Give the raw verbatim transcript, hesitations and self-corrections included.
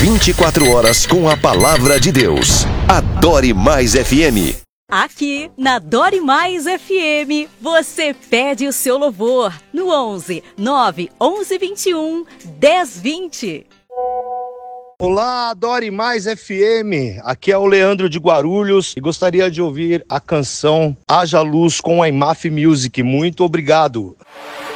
vinte e quatro horas com a palavra de Deus. Adore Mais F M. Aqui na Adore Mais F M, você pede o seu louvor no onze, nove, onze, vinte e um, dez, vinte. Olá, Adore Mais F M, aqui é o Leandro de Guarulhos e gostaria de ouvir a canção Haja Luz com a I M A F Music. Muito obrigado.